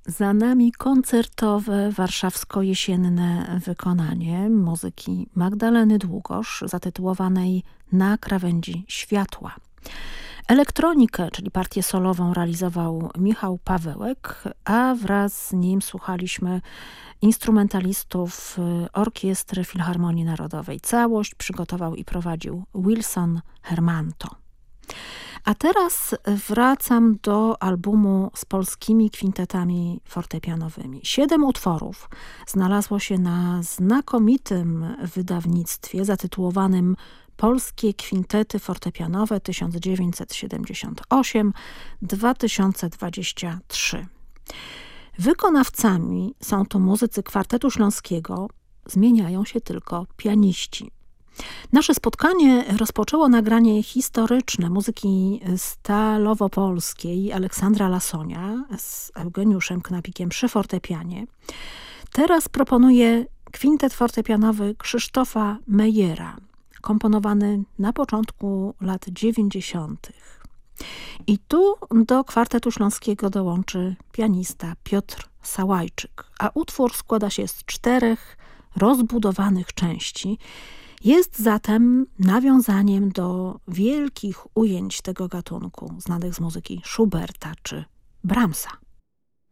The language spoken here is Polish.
Za nami koncertowe warszawsko-jesienne wykonanie muzyki Magdaleny Długosz zatytułowanej Na krawędzi światła. Elektronikę, czyli partię solową, realizował Michał Pawełek, a wraz z nim słuchaliśmy instrumentalistów Orkiestry Filharmonii Narodowej. Całość przygotował i prowadził Wilson Hermanto. A teraz wracam do albumu z polskimi kwintetami fortepianowymi. 7 utworów znalazło się na znakomitym wydawnictwie zatytułowanym Polskie kwintety fortepianowe 1978-2023. Wykonawcami są to muzycy Kwartetu Śląskiego, zmieniają się tylko pianiści. Nasze spotkanie rozpoczęło nagranie historyczne muzyki stalowopolskiej Aleksandra Lasonia z Eugeniuszem Knapikiem przy fortepianie. Teraz proponuję kwintet fortepianowy Krzysztofa Mejera, komponowany na początku lat 90. I tu do Kwartetu Śląskiego dołączy pianista Piotr Sałajczyk, a utwór składa się z 4 rozbudowanych części. Jest zatem nawiązaniem do wielkich ujęć tego gatunku, znanych z muzyki Schuberta czy Brahmsa.